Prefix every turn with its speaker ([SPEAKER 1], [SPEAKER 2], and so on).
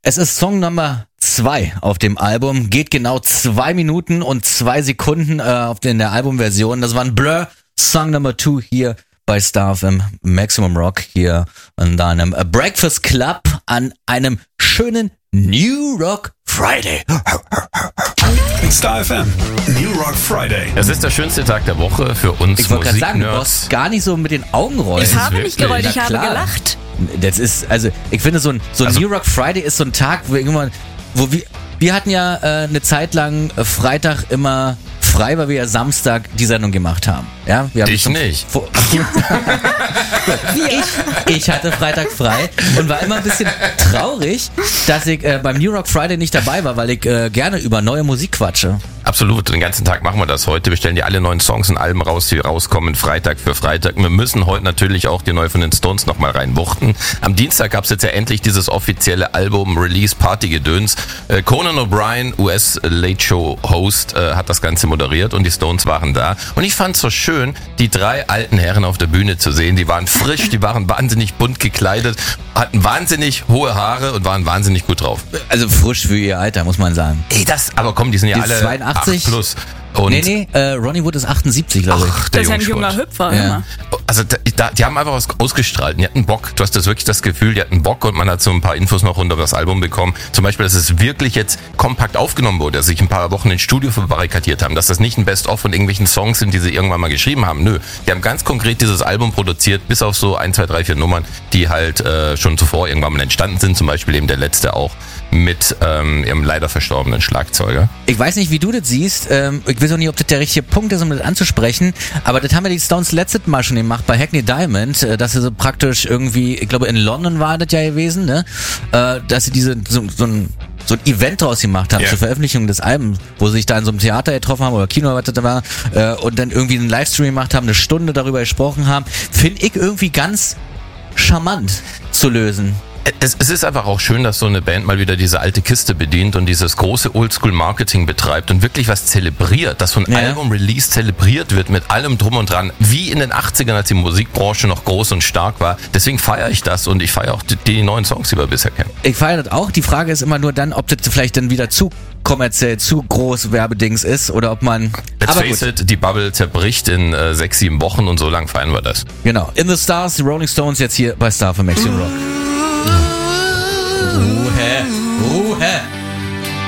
[SPEAKER 1] Es ist Song Nummer 2 auf dem Album, geht genau 2 Minuten und 2 Sekunden in der Albumversion. Das war ein Blur, Song Nummer 2 hier bei Star FM Maximum Rock hier an deinem Breakfast Club an einem schönen New Rock Friday.
[SPEAKER 2] Star FM New Rock Friday.
[SPEAKER 3] Es ist der schönste Tag der Woche für uns Musiknerds.
[SPEAKER 1] Ich wollte gerade sagen, du brauchst gar nicht so mit den Augen rollen.
[SPEAKER 4] Ich habe nicht gerollt, ich habe
[SPEAKER 1] klar.
[SPEAKER 4] gelacht.
[SPEAKER 1] Das ist, also ich finde so ein New Rock Friday ist so ein Tag, wo wir hatten ja eine Zeit lang Freitag immer frei, weil wir ja Samstag die Sendung gemacht haben. Ja, wir haben
[SPEAKER 3] Ich nicht.
[SPEAKER 1] Ich hatte Freitag frei und war immer ein bisschen traurig, dass ich beim New Rock Friday nicht dabei war, weil ich gerne über neue Musik quatsche.
[SPEAKER 3] Absolut, den ganzen Tag machen wir das heute. Wir stellen dir alle neuen Songs und Alben raus, die rauskommen, Freitag für Freitag. Wir müssen heute natürlich auch die neue von den Stones nochmal reinwuchten. Am Dienstag gab es jetzt ja endlich dieses offizielle Album-Release-Party-Gedöns. Conan O'Brien, US-Late-Show-Host, hat das Ganze moderiert und die Stones waren da. Und ich fand es so schön, die 3 alten Herren auf der Bühne zu sehen. Die waren frisch, die waren wahnsinnig bunt gekleidet, hatten wahnsinnig hohe Haare und waren wahnsinnig gut drauf.
[SPEAKER 1] Also frisch für ihr Alter, muss man sagen.
[SPEAKER 3] Aber komm, die sind ja
[SPEAKER 1] Die
[SPEAKER 3] alle
[SPEAKER 1] 82?
[SPEAKER 3] 8 plus. Und
[SPEAKER 1] Nee, Ronnie Wood ist 78, glaube ich.
[SPEAKER 3] Ach,
[SPEAKER 4] Das ist ein
[SPEAKER 3] Jungspund.
[SPEAKER 4] junger Hüpfer.
[SPEAKER 1] Ja.
[SPEAKER 4] Immer.
[SPEAKER 3] Also die haben einfach was ausgestrahlt. Die hatten Bock. Du hast das wirklich das Gefühl, die hatten Bock und man hat so ein paar Infos noch rund um das Album bekommen. Zum Beispiel, dass es wirklich jetzt kompakt aufgenommen wurde, dass sich ein paar Wochen ins Studio verbarrikadiert haben, dass das nicht ein Best-of von irgendwelchen Songs sind, die sie irgendwann mal geschrieben haben. Nö, die haben ganz konkret dieses Album produziert, bis auf so 1, 2, 3, 4 Nummern, die halt schon zuvor irgendwann mal entstanden sind. Zum Beispiel eben der letzte auch mit ihrem leider verstorbenen Schlagzeuger.
[SPEAKER 1] Ich weiß nicht, wie du das siehst. Ich weiß auch nicht, ob das der richtige Punkt ist, um das anzusprechen. Aber das haben ja die Stones letztes Mal schon gemacht bei Hackney Diamond, dass sie so praktisch irgendwie, ich glaube in London war das ja gewesen, ne? Dass sie so ein Event draus gemacht haben zur Veröffentlichung des Albums, wo sie sich da in so einem Theater getroffen haben oder Kino, was das da war, und dann irgendwie einen Livestream gemacht haben, eine Stunde darüber gesprochen haben. Finde ich irgendwie ganz charmant zu lösen.
[SPEAKER 3] Es ist einfach auch schön, dass so eine Band mal wieder diese alte Kiste bedient und dieses große Oldschool-Marketing betreibt und wirklich was zelebriert, dass so ein Album-Release zelebriert wird mit allem drum und dran, wie in den 80ern, als die Musikbranche noch groß und stark war. Deswegen feiere ich das und ich feiere auch die neuen Songs, die wir bisher kennen.
[SPEAKER 1] Ich feiere das auch. Die Frage ist immer nur dann, ob das vielleicht dann wieder zu kommerziell, zu groß Werbedings ist oder ob man...
[SPEAKER 3] Let's face it, die Bubble zerbricht in 6, 7 Wochen und so lang feiern wir das.
[SPEAKER 1] Genau. In the Stars, die Rolling Stones jetzt hier bei Star für Maximum Rock. Ruhe.